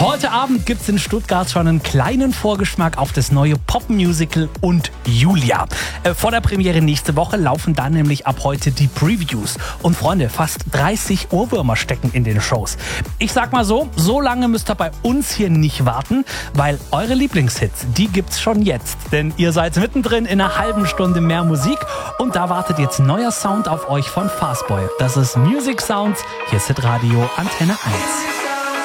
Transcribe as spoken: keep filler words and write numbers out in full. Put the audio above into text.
Heute Abend gibt's in Stuttgart schon einen kleinen Vorgeschmack auf das neue Popmusical und Julia. Äh, vor der Premiere nächste Woche laufen dann nämlich ab heute die Previews. Und Freunde, fast dreißig Ohrwürmer stecken in den Shows. Ich sag mal so, so lange müsst ihr bei uns hier nicht warten, weil eure Lieblingshits, die gibt's schon jetzt. Denn ihr seid mittendrin in einer halben Stunde mehr Musik und da wartet jetzt neuer Sound auf euch von Fastboy. Das ist Music Sounds, hier ist Hitradio Antenne eins.